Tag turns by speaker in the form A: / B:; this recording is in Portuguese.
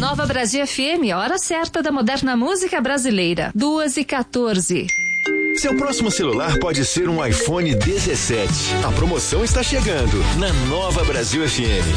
A: Nova Brasil FM, a hora certa da moderna música brasileira. 2h14.
B: Seu próximo celular pode ser um iPhone 17. A promoção está chegando na Nova Brasil FM.